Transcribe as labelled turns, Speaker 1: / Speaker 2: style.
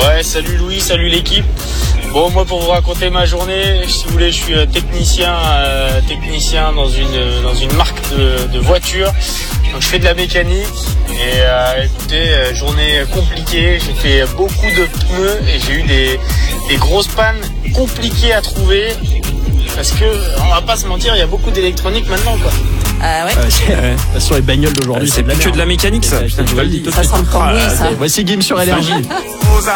Speaker 1: Ouais, salut Louis, salut l'équipe. Bon, moi pour vous raconter ma journée, si vous voulez, je suis technicien dans une marque de voitures. Donc je fais de la mécanique et écoutez, journée compliquée. J'ai fait beaucoup de pneus et j'ai eu des grosses pannes compliquées à trouver. Parce que, on va pas se mentir, il y a beaucoup d'électronique maintenant, quoi.
Speaker 2: Ouais. Sur les bagnoles d'aujourd'hui,
Speaker 3: c'est plus que de la mécanique, ça. Putain, tu vas le dire.
Speaker 4: Ça sent le cambouis, ça.
Speaker 2: Voici Game sur Énergie.